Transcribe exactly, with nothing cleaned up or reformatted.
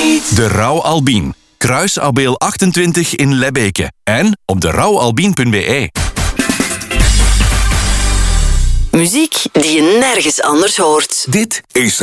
niet. De Rauw Albien. Kruis Abeel achtentwintig in Lebbeke. En op de rouwalbien punt b e. Muziek die je nergens anders hoort. Dit is